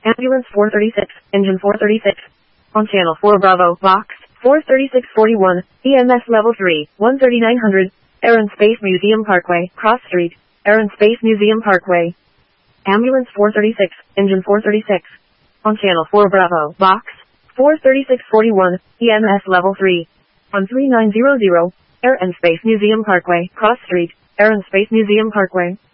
Ambulance 436, Engine 436. On Channel 4 Bravo, Box 43641, EMS Level 3, 13900, Air and Space Museum Parkway, Cross Street, Air and Space Museum Parkway. Ambulance 436, Engine 436. On Channel 4 Bravo, Box 43641, EMS Level 3, 13900, Air and Space Museum Parkway, Cross Street, Air and Space Museum Parkway.